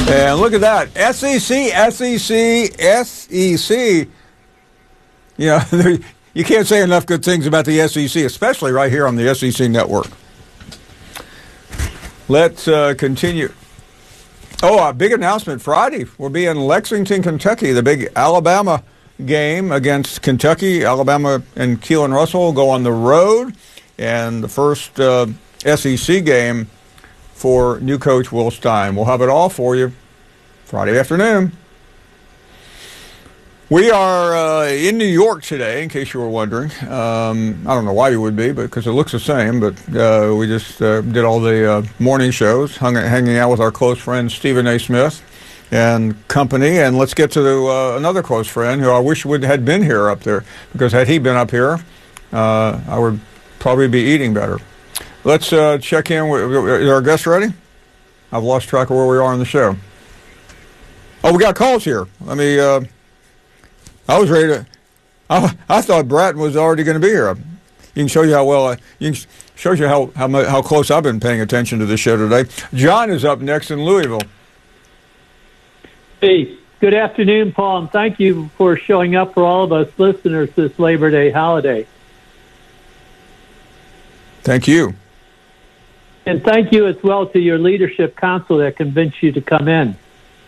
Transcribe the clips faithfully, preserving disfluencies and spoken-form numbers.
And look at that. S E C, S E C, S E C. You know, you can't say enough good things about the S E C, especially right here on the S E C Network. Let's uh, continue. Oh, a big announcement Friday. We'll be in Lexington, Kentucky. The big Alabama game against Kentucky. Alabama and Keelan Russell will go on the road. And the first uh, S E C game for new coach Will Stein. We'll have it all for you Friday afternoon. We are uh, in New York today, in case you were wondering. Um, I don't know why you would be, but because it looks the same. But uh, we just uh, did all the uh, morning shows, hung, hanging out with our close friend Stephen A. Smith and company. And let's get to uh, another close friend who I wish would had been here up there, because had he been up here, uh, I would probably be eating better. Let's uh, check in. Is our guest ready? I've lost track of where we are on the show. Oh, we got calls here. Let me... Uh, I was ready to. I, I thought Bratton was already going to be here. You can show you how well. I, you can show you how how how close I've been paying attention to the show today. John is up next in Louisville. Hey, good afternoon, Paul, and thank you for showing up for all of us listeners this Labor Day holiday. Thank you. And thank you as well to your leadership council that convinced you to come in.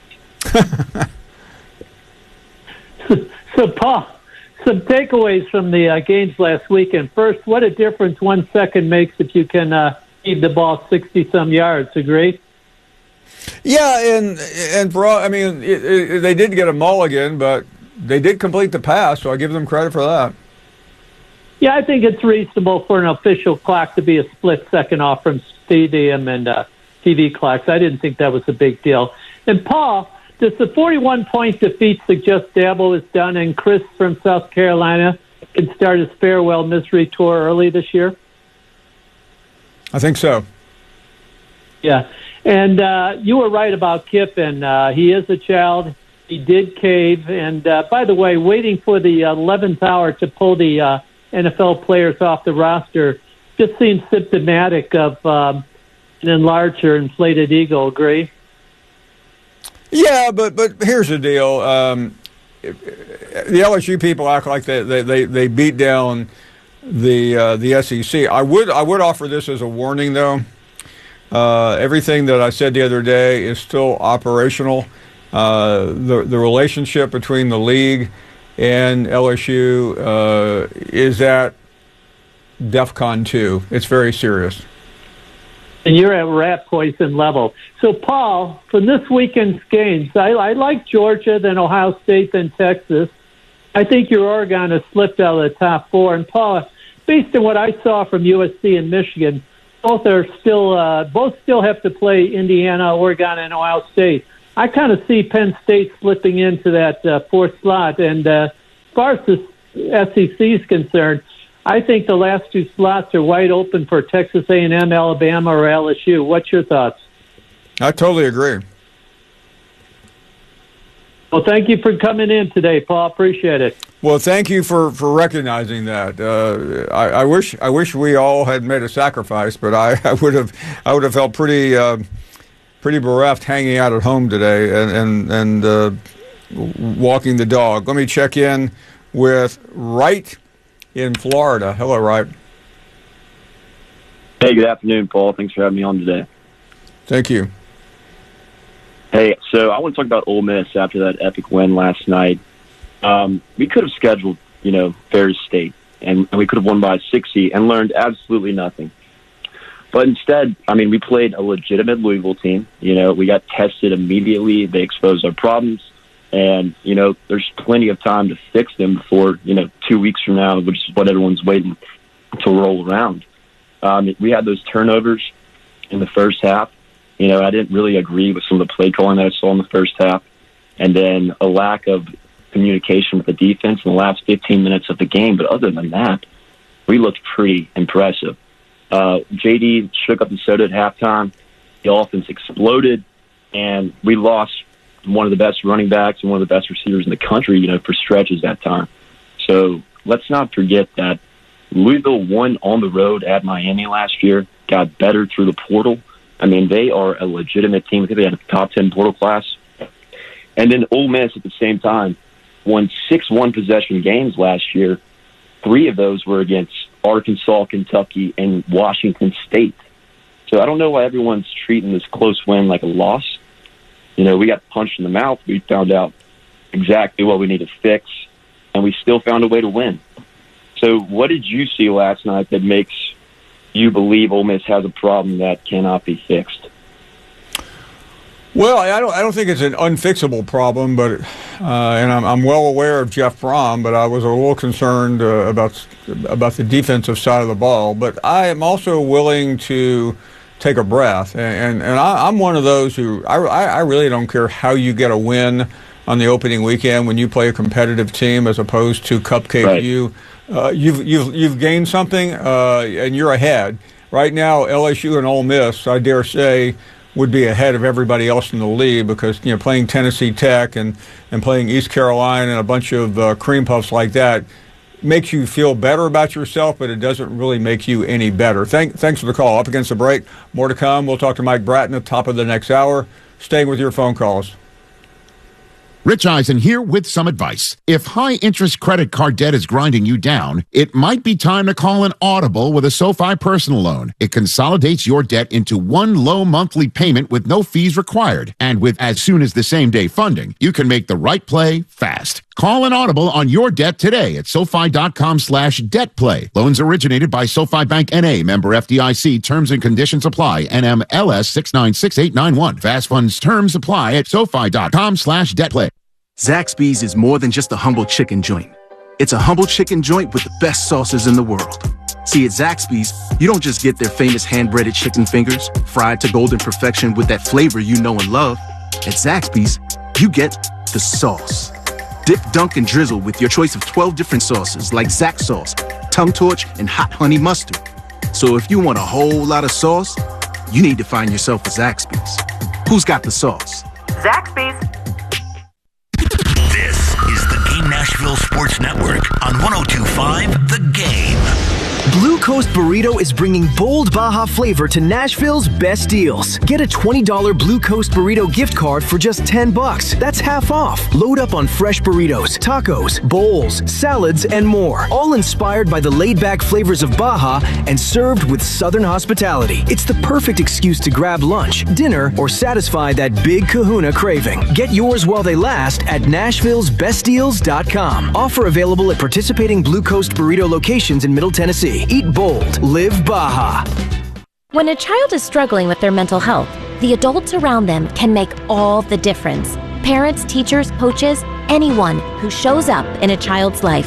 So, Paul, some takeaways from the uh, games last weekend. First, what a difference one second makes if you can uh, feed the ball sixty-some yards. Agree? Yeah, and and for all, I mean, it, it, they did get a mulligan, but they did complete the pass, so I give them credit for that. Yeah, I think it's reasonable for an official clock to be a split second off from stadium and uh, T V clocks. I didn't think that was a big deal. And, Paul, does the forty-one point defeat suggest Dabo is done and Chris from South Carolina can start his farewell misery tour early this year? I think so. Yeah. And uh, you were right about Kiffin. Uh, he is a child. He did cave. And, uh, by the way, waiting for the eleventh hour to pull the uh, N F L players off the roster just seems symptomatic of um, an enlarged or inflated ego. Agree? Yeah, but but here's the deal. Um, the L S U people act like they they, they, they beat down the uh, the S E C. I would I would offer this as a warning, though. Uh, everything that I said the other day is still operational. Uh, the the relationship between the league and L S U uh, is at DEFCON two. It's very serious. And you're at rat poison level. So, Paul, from this weekend's games, I, I like Georgia, then Ohio State, then Texas. I think your Oregon has slipped out of the top four. And, Paul, based on what I saw from U S C and Michigan, both are still uh, both still have to play Indiana, Oregon, and Ohio State. I kind of see Penn State slipping into that uh, fourth slot. And uh, as far as the S E C is concerned, I think the last two slots are wide open for Texas A and M, Alabama, or L S U. What's your thoughts? I totally agree. Well, thank you for coming in today, Paul. Appreciate it. Well, thank you for, for recognizing that. Uh, I, I wish I wish we all had made a sacrifice, but I, I would have I would have felt pretty uh, pretty bereft hanging out at home today and and and uh, walking the dog. Let me check in with Wright in Florida. Hello, Wright. Hey, good afternoon, Paul. Thanks for having me on today. Thank you. Hey, so I want to talk about Ole Miss after that epic win last night. Um, we could have scheduled, you know, Ferris State, and, and we could have won by sixty and learned absolutely nothing. But instead, I mean, we played a legitimate Louisville team. You know, we got tested immediately. They exposed our problems. And, you know, there's plenty of time to fix them before, you know, two weeks from now, which is what everyone's waiting to roll around. Um, we had those turnovers in the first half. You know, I didn't really agree with some of the play calling that I saw in the first half. And then a lack of communication with the defense in the last fifteen minutes of the game. But other than that, we looked pretty impressive. Uh, J D shook up the soda at halftime. The offense exploded, and we lost one of the best running backs and one of the best receivers in the country, you know, for stretches that time. So let's not forget that Louisville won on the road at Miami last year, got better through the portal, I mean, they are a legitimate team. I think they had a top ten portal class. And then Ole Miss at the same time won six one-possession games last year. Three of those were against Arkansas, Kentucky, and Washington State. So I don't know why everyone's treating this close win like a loss. You know, we got punched in the mouth. We found out exactly what we need to fix, and we still found a way to win. So what did you see last night that makes you believe Ole Miss has a problem that cannot be fixed? Well, I don't. I don't think it's an unfixable problem, but uh, and I'm, I'm well aware of Jeff Brom, but I was a little concerned uh, about about the defensive side of the ball. But I am also willing to take a breath, and and, and I, I'm one of those who I, I really don't care how you get a win on the opening weekend when you play a competitive team as opposed to cupcake right. you. Uh, you've you've you've gained something, uh, and you're ahead right now. L S U and Ole Miss, I dare say, would be ahead of everybody else in the league because, you know, playing Tennessee Tech and, and playing East Carolina and a bunch of uh, cream puffs like that makes you feel better about yourself, but it doesn't really make you any better. Thank, thanks for the call. Up against the break. More to come. We'll talk to Mike Bratton at the top of the next hour. Staying with your phone calls. Rich Eisen here with some advice. If high-interest credit card debt is grinding you down, it might be time to call an Audible with a SoFi personal loan. It consolidates your debt into one low monthly payment with no fees required. And with as soon as the same-day funding, you can make the right play fast. Call an Audible on your debt today at SoFi.com slash debt play. Loans originated by SoFi Bank N A, member F D I C. Terms and conditions apply. N M L S six nine six eight nine one. Fast funds terms apply at SoFi.com slash debt play. Zaxby's is more than just a humble chicken joint. It's a humble chicken joint with the best sauces in the world. See, at Zaxby's, you don't just get their famous hand-breaded chicken fingers, fried to golden perfection with that flavor you know and love. At Zaxby's, you get the sauce. Dip, dunk, and drizzle with your choice of twelve different sauces like Zax sauce, tongue torch, and hot honey mustard. So if you want a whole lot of sauce, you need to find yourself a Zaxby's. Who's got the sauce? Zaxby's. This is the Game Nashville Sports Network on one oh two point five The Game. Blue Coast Burrito is bringing bold Baja flavor to Nashville's best deals. Get a twenty dollars Blue Coast Burrito gift card for just ten bucks. That's half off. Load up on fresh burritos, tacos, bowls, salads, and more. All inspired by the laid-back flavors of Baja and served with Southern hospitality. It's the perfect excuse to grab lunch, dinner, or satisfy that big kahuna craving. Get yours while they last at Nashville's best deals dot com. Offer available at participating Blue Coast Burrito locations in Middle Tennessee. Eat bold. Live Baja. When a child is struggling with their mental health, the adults around them can make all the difference. Parents, teachers, coaches, anyone who shows up in a child's life